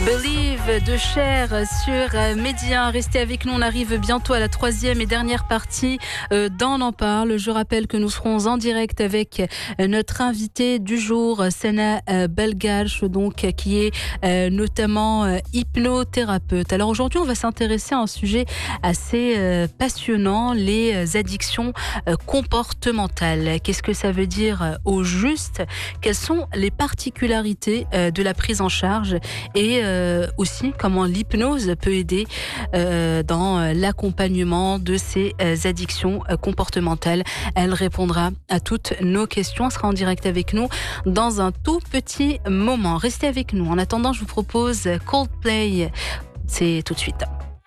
Believe de Cher sur Média. Restez avec nous, on arrive bientôt à la troisième et dernière partie d'On en parle. Je rappelle que nous serons en direct avec notre invité du jour, Sana Belgache, donc qui est notamment hypnothérapeute. Alors aujourd'hui, on va s'intéresser à un sujet assez passionnant, les addictions comportementales. Qu'est-ce que ça veut dire au juste? Quelles sont les particularités de la prise en charge et aussi comment l'hypnose peut aider dans l'accompagnement de ces addictions comportementales. Elle répondra à toutes nos questions. Elle sera en direct avec nous dans un tout petit moment. Restez avec nous. En attendant, je vous propose Coldplay. C'est tout de suite.